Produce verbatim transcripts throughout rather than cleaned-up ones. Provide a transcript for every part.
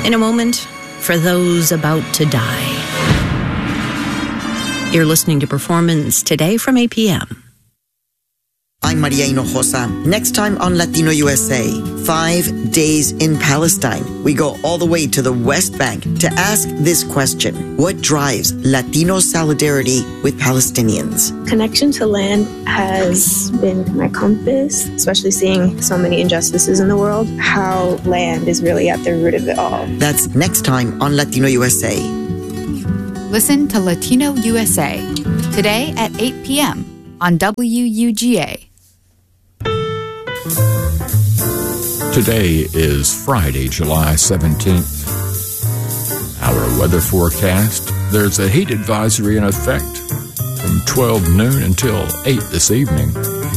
In a moment, for those about to die. You're listening to Performance Today from A P M. I'm Maria Hinojosa. Next time on Latino U S A, five days in Palestine. We go all the way to the West Bank to ask this question. What drives Latino solidarity with Palestinians? Connection to land has been my compass, especially seeing so many injustices in the world, how land is really at the root of it all. That's next time on Latino U S A. Listen to Latino U S A today at eight p.m. on W U G A. Today is Friday, July seventeenth. Our weather forecast, there's a heat advisory in effect from twelve noon until eight this evening.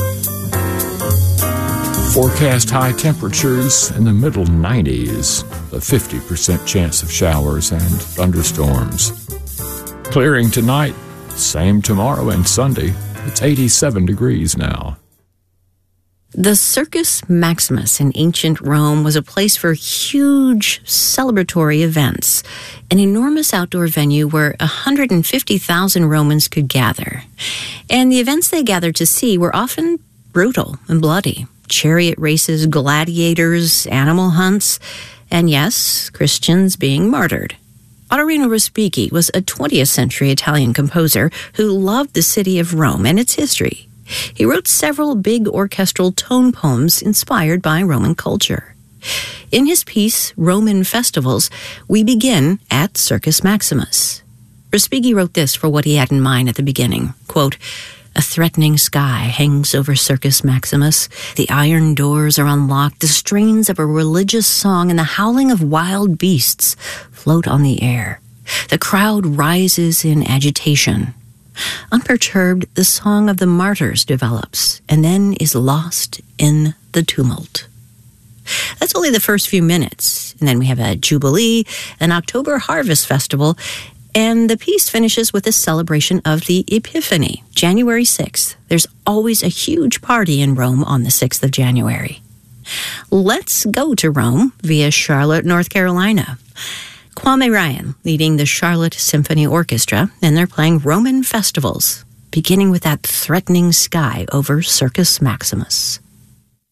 Forecast high temperatures in the middle nineties, a fifty percent chance of showers and thunderstorms. Clearing tonight, same tomorrow and Sunday. It's eighty-seven degrees now. The Circus Maximus in ancient Rome was a place for huge celebratory events, an enormous outdoor venue where one hundred fifty thousand Romans could gather. And the events they gathered to see were often brutal and bloody. Chariot races, gladiators, animal hunts, and yes, Christians being martyred. Ottorino Respighi was a twentieth century Italian composer who loved the city of Rome and its history. He wrote several big orchestral tone poems inspired by Roman culture. In his piece, Roman Festivals, we begin at Circus Maximus. Respighi wrote this for what he had in mind at the beginning, quote, "A threatening sky hangs over Circus Maximus. The iron doors are unlocked. The strains of a religious song and the howling of wild beasts float on the air. The crowd rises in agitation. Unperturbed, the song of the martyrs develops and then is lost in the tumult." That's only the first few minutes. And then we have a Jubilee, an October Harvest Festival, and the piece finishes with a celebration of the Epiphany, January sixth. There's always a huge party in Rome on the sixth of January. Let's go to Rome via Charlotte, North Carolina. Kwame Ryan leading the Charlotte Symphony Orchestra, and they're playing Roman Festivals, beginning with that threatening sky over Circus Maximus.